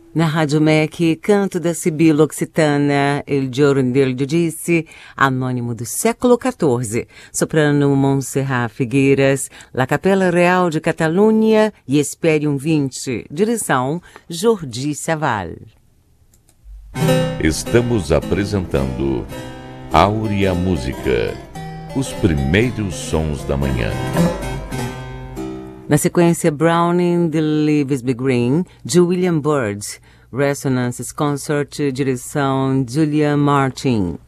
Na Rádio MEC, canto da Sibila Occitana, El Giorno del Giudice, anônimo do século XIV, soprano Montserrat Figueiras, La Capella Real de Catalunha e Esperium 20, direção Jordi Saval. Estamos apresentando Áurea Música, os primeiros sons da manhã. Na sequência, Browning, The Leaves Be Green, de William Byrd, Resonances Concert, direção Julia Martin.